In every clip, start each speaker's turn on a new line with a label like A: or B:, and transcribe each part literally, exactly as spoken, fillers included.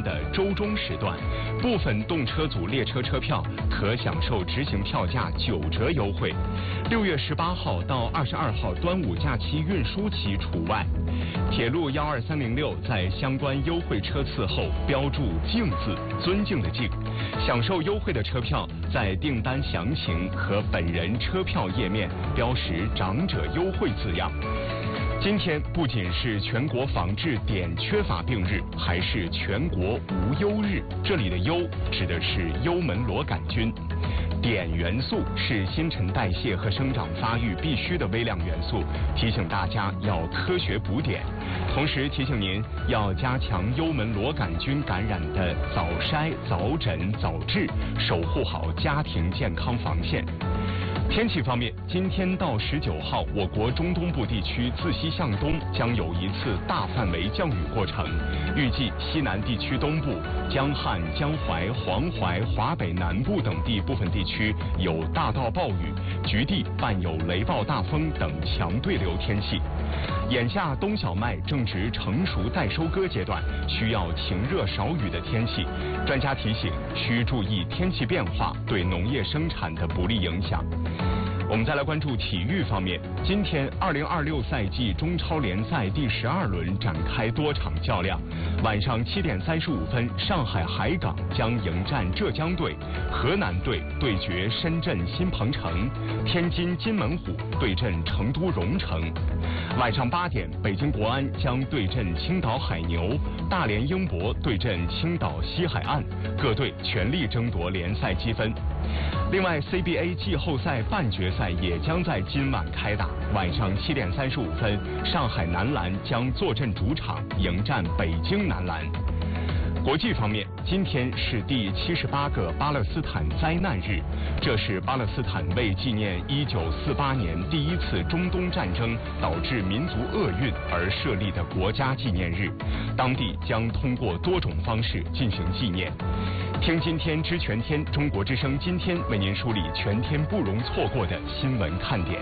A: 的周中时段，部分动车组列车车票可享受执行票价九折优惠。六月十八号到二十二号端午假期运输期除外。铁路幺二三零六在相关优惠车次后标注“敬”字，尊敬的敬。享受优惠的车票在订单详情和本人车票页面标识“长者优惠”字样。今天不仅是全国防治碘缺乏病日，还是全国无忧日。这里的忧指的是幽门螺杆菌。碘元素是新陈代谢和生长发育必须的微量元素，提醒大家要科学补碘。同时提醒您要加强幽门螺杆菌感染的早筛、早诊、早治，守护好家庭健康防线。天气方面，今天到十九号，我国中东部地区自西向东将有一次大范围降雨过程，预计西南地区东部、江汉、江淮、黄淮、华北南部等地部分地区有大到暴雨，局地伴有雷暴大风等强对流天气。眼下冬小麦正值成熟待收割阶段，需要晴热少雨的天气。专家提醒，需注意天气变化对农业生产的不利影响。我们再来关注体育方面，今天二零二六赛季中超联赛第十二轮展开多场较量。晚上七点三十五分，上海海港将迎战浙江队，河南队对决深圳新鹏城，天津津门虎对阵成都蓉城。晚上八点，北京国安将对阵青岛海牛，大连英博对阵青岛西海岸，各队全力争夺联赛积分。另外 ，C B A 季后赛半决赛也将在今晚开打。晚上七点三十五分，上海男篮将坐镇主场迎战北京男篮。国际方面，今天是第七十八个巴勒斯坦灾难日，这是巴勒斯坦为纪念一九四八年第一次中东战争导致民族厄运而设立的国家纪念日，当地将通过多种方式进行纪念。听今天知全天，中国之声今天为您梳理全天不容错过的新闻看点。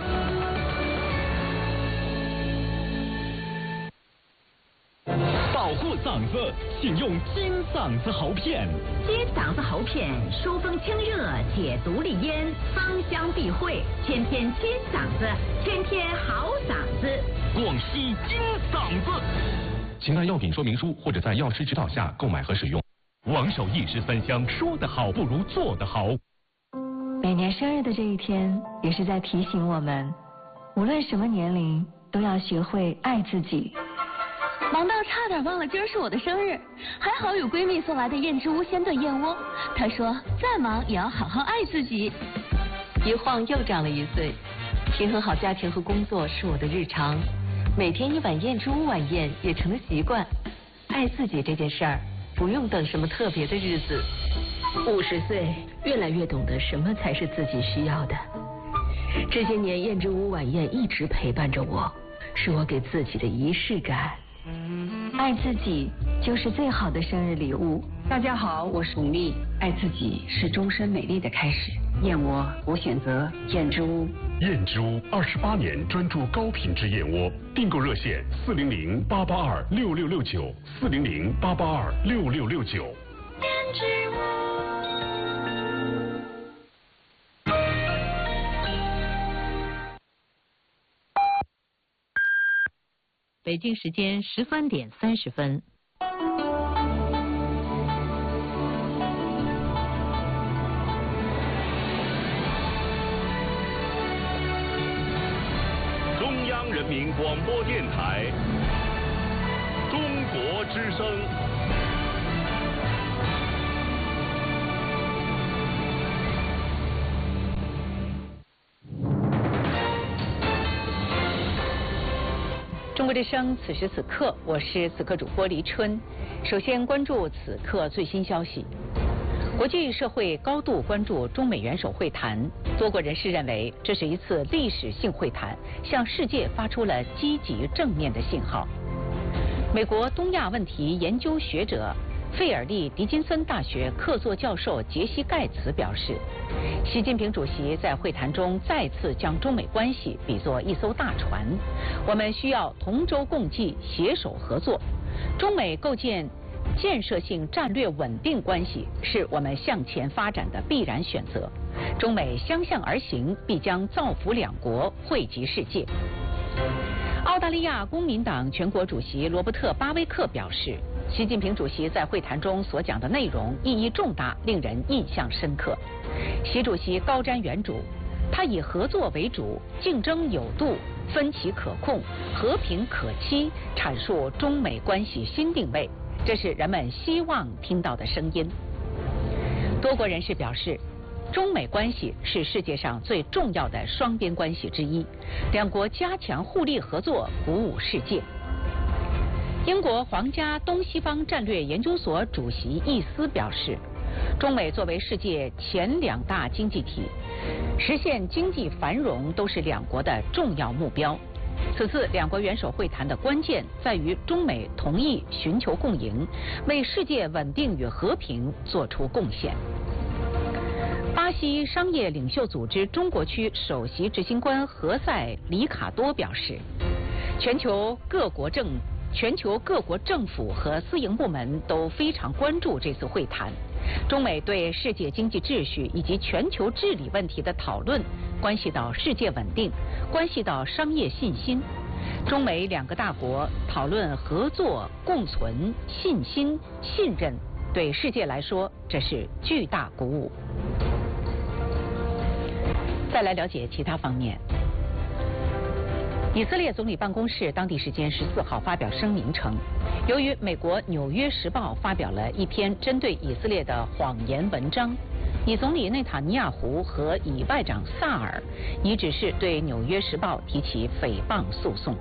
B: 保护嗓子，请用金嗓子喉片。
C: 金嗓子喉片疏风清热，解毒利咽，芳香避秽，天天金嗓子，天天好嗓子。
B: 广西金嗓子。请看药品说明书或者在药师指导下购买和使用。王守义十三香，说得好不如做得好。
D: 每年生日的这一天，也是在提醒我们，无论什么年龄，都要学会爱自己。
E: 忙到差点忘了今儿是我的生日，还好有闺蜜送来的燕之屋鲜炖燕窝。她说再忙也要好好爱自己。
F: 一晃又长了一岁，平衡好家庭和工作是我的日常，每天一碗燕之屋晚宴也成了习惯。爱自己这件事儿，不用等什么特别的日子。
G: 五十岁，越来越懂得什么才是自己需要的。这些年，燕之屋晚宴一直陪伴着我，是我给自己的仪式感。
D: 爱自己就是最好的生日礼物。
H: 大家好，我是巩俐。爱自己是终身美丽的开始。燕窝，我选择燕之屋。
B: 燕之屋二十八年专注高品质燕窝，订购热线四零零八八二六六六九四零零八八二六六六九。
C: 燕之屋。
I: 北京时间十三点三十分。
J: 中央人民广播电台，中国之声。
K: 中国之声，此时此刻，我是此刻主播黎春。首先关注此刻最新消息。国际社会高度关注中美元首会谈，多国人士认为这是一次历史性会谈，向世界发出了积极正面的信号。美国东亚问题研究学者费尔利·狄金森大学客座教授杰西·盖茨表示，习近平主席在会谈中再次将中美关系比作一艘大船，我们需要同舟共济，携手合作。中美构建建设性战略稳定关系是我们向前发展的必然选择。中美相向而行，必将造福两国，惠及世界。澳大利亚公民党全国主席罗伯特·巴威克表示，习近平主席在会谈中所讲的内容意义重大，令人印象深刻。习主席高瞻远瞩，他以合作为主，竞争有度，分歧可控，和平可期，阐述中美关系新定位，这是人们希望听到的声音。多国人士表示，中美关系是世界上最重要的双边关系之一，两国加强互利合作，鼓舞世界。英国皇家东西方战略研究所主席易斯表示，中美作为世界前两大经济体，实现经济繁荣都是两国的重要目标。此次两国元首会谈的关键在于中美同意寻求共赢，为世界稳定与和平做出贡献。巴西商业领袖组织中国区首席执行官何塞·里卡多表示，全球各国政全球各国政府和私营部门都非常关注这次会谈。中美对世界经济秩序以及全球治理问题的讨论，关系到世界稳定，关系到商业信心。中美两个大国讨论合作、共存、信心、信任，对世界来说，这是巨大鼓舞。再来了解其他方面。以色列总理办公室当地时间十四号发表声明称，由于美国《纽约时报》发表了一篇针对以色列的谎言文章，以总理内塔尼亚胡和以外长萨尔已指示对《纽约时报》提起诽谤诉讼。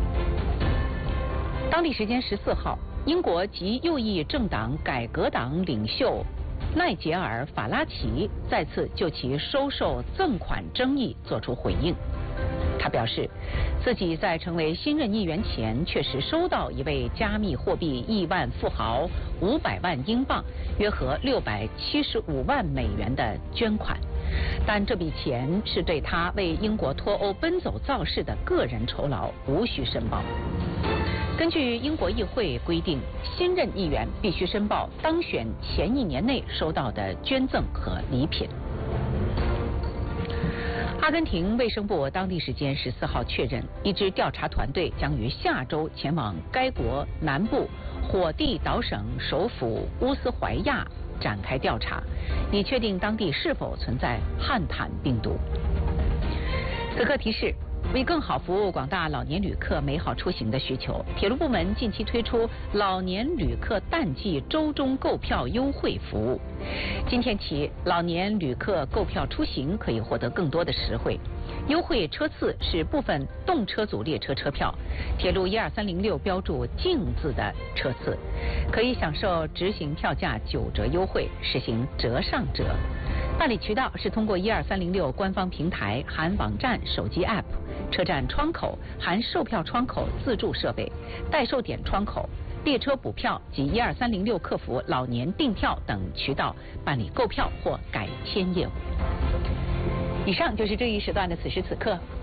K: 当地时间十四号，英国极右翼政党改革党领袖奈杰尔·法拉奇再次就其收受赠款争议作出回应。他表示，自己在成为新任议员前，确实收到一位加密货币亿万富豪五百万英镑，约合六百七十五万美元的捐款，但这笔钱是对他为英国脱欧奔走造势的个人酬劳，无需申报。根据英国议会规定，新任议员必须申报当选前一年内收到的捐赠和礼品。阿根廷卫生部当地时间十四号确认，一支调查团队将于下周前往该国南部火地岛省首府乌斯怀亚展开调查，以确定当地是否存在汉坦病毒。此刻提示，为更好服务广大老年旅客美好出行的需求，铁路部门近期推出老年旅客淡季周中购票优惠服务。今天起，老年旅客购票出行可以获得更多的实惠。优惠车次是部分动车组列车车票，铁路一二三零六标注净字的车次，可以享受执行票价九折优惠，实行折上折。办理渠道是通过一二三零六官方平台含网站、手机 App、车站窗口含售票窗口自助设备、代售点窗口、列车补票及一二三零六客服老年订票等渠道办理购票或改签业务。以上就是这一时段的此时此刻，